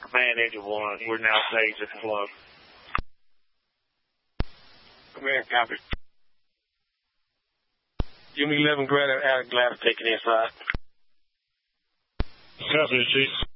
Command Engine 1. We're now staged at the club. Command, copy. Unit 11, Granite, out of glass, taken inside. Copy, Chief.